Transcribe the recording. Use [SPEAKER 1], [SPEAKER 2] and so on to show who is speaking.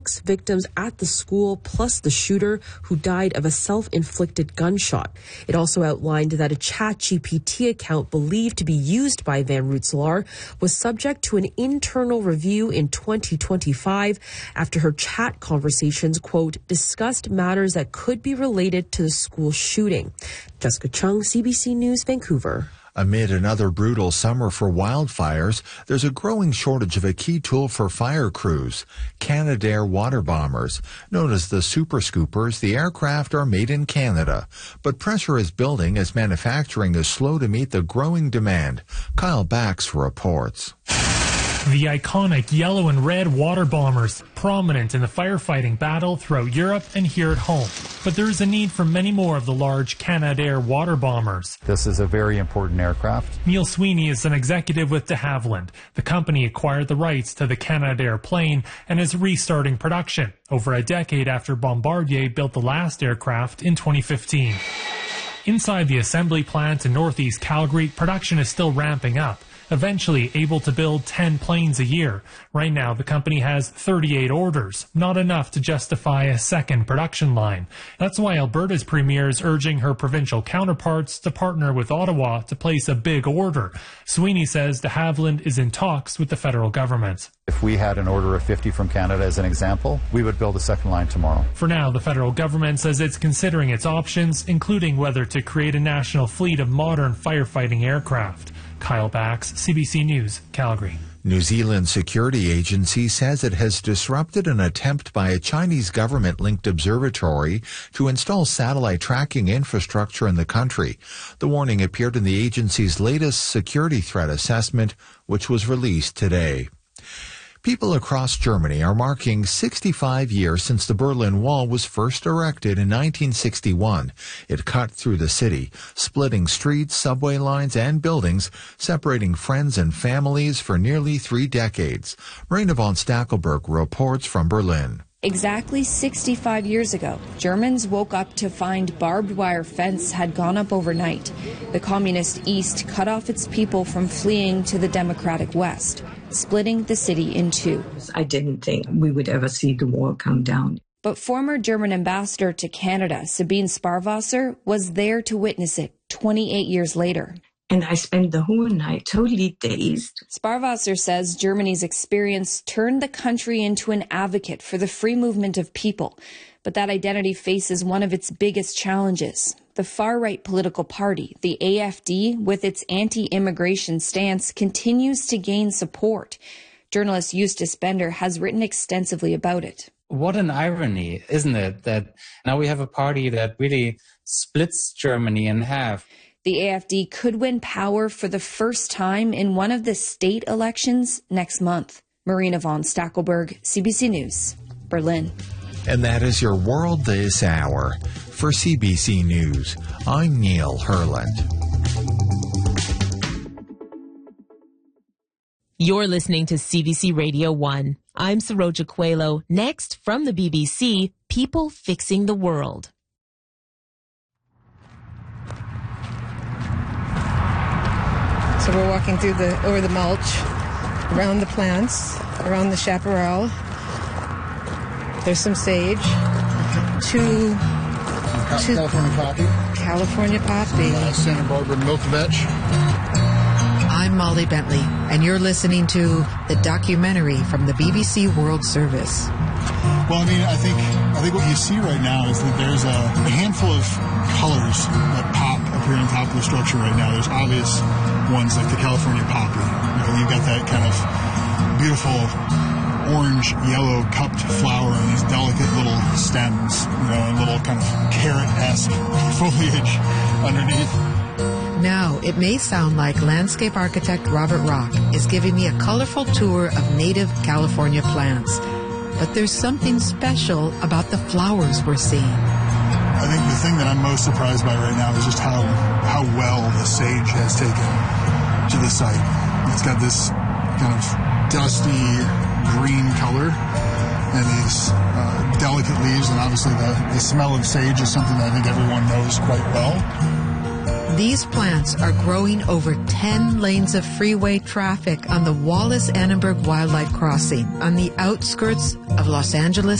[SPEAKER 1] victims at the school, plus the shooter who died of a self-inflicted gunshot. It also outlined that a ChatGPT account believed to be used by Van Rensselaer was subject to an internal review in 2025 after her chat conversations, quote, discussed matters that could be related to the school shooting. Jessica Chung, CBC News, Vancouver.
[SPEAKER 2] Amid another brutal summer for wildfires, there's a growing shortage of a key tool for fire crews, Canadair water bombers. Known as the Super Scoopers, the aircraft are made in Canada, but pressure is building as manufacturing is slow to meet the growing demand. Kyle Bax reports.
[SPEAKER 3] The iconic yellow and red water bombers, prominent in the firefighting battle throughout Europe and here at home. But there is a need for many more of the large Canadair water bombers.
[SPEAKER 4] This is a very important aircraft.
[SPEAKER 3] Neil Sweeney is an executive with de Havilland. The company acquired the rights to the Canadair plane and is restarting production, over a decade after Bombardier built the last aircraft in 2015. Inside the assembly plant in northeast Calgary, production is still ramping up, eventually able to build 10 planes a year. Right now, the company has 38 orders, not enough to justify a second production line. That's why Alberta's premier is urging her provincial counterparts to partner with Ottawa to place a big order. Sweeney says de Havilland is in talks with the federal government.
[SPEAKER 4] If we had an order of 50 from Canada as an example, we would build a second line tomorrow.
[SPEAKER 3] For now, the federal government says it's considering its options, including whether to create a national fleet of modern firefighting aircraft. Kyle Bax, CBC News, Calgary.
[SPEAKER 2] New Zealand security agency says it has disrupted an attempt by a Chinese government-linked observatory to install satellite tracking infrastructure in the country. The warning appeared in the agency's latest security threat assessment, which was released today. People across Germany are marking 65 years since the Berlin Wall was first erected in 1961. It cut through the city, splitting streets, subway lines, and buildings, separating friends and families for nearly 3 decades. Marina von Stackelberg reports from Berlin.
[SPEAKER 5] Exactly 65 years ago, Germans woke up to find barbed wire fence had gone up overnight. The communist East cut off its people from fleeing to the democratic West, splitting the city in two.
[SPEAKER 6] I didn't think we would ever see the wall come down.
[SPEAKER 5] But former German ambassador to Canada, Sabine Sparwasser, was there to witness it 28 years later.
[SPEAKER 6] And I spent the whole night totally dazed.
[SPEAKER 5] Sparwasser says Germany's experience turned the country into an advocate for the free movement of people. But that identity faces one of its biggest challenges. The far-right political party, the AfD, with its anti-immigration stance, continues to gain support. Journalist Eustace Bender has written extensively about it.
[SPEAKER 7] What an irony, isn't it, that now we have a party that really splits Germany in half.
[SPEAKER 5] The AfD could win power for the first time in one of the state elections next month. Marina von Stackelberg, CBC News, Berlin.
[SPEAKER 2] And that is your world this hour. For CBC News, I'm Neil Herland.
[SPEAKER 8] You're listening to CBC Radio 1. I'm Saroja Coelho. Next, from the BBC, People Fixing the World.
[SPEAKER 9] So we're walking through over the mulch, around the plants, around the chaparral. There's some sage.
[SPEAKER 10] California poppy.
[SPEAKER 9] California poppy.
[SPEAKER 10] Santa Barbara milk vetch.
[SPEAKER 11] I'm Molly Bentley, and you're listening to the documentary from the BBC World Service.
[SPEAKER 10] Well, I think what you see right now is that there's a handful of colors that pop up here on top of the structure right now. There's obvious ones like the California poppy. You've got that kind of beautiful orange, yellow cupped flower and these delicate little stems, and little kind of carrot-esque foliage underneath.
[SPEAKER 11] Now, it may sound like landscape architect Robert Rock is giving me a colorful tour of native California plants. But there's something special about the flowers we're seeing.
[SPEAKER 10] I think the thing that I'm most surprised by right now is just how well the sage has taken to the site. It's got this kind of dusty green color and these delicate leaves, and obviously the smell of sage is something that I think everyone knows quite well.
[SPEAKER 11] These plants are growing over 10 lanes of freeway traffic on the Wallace-Annenberg Wildlife Crossing on the outskirts of Los Angeles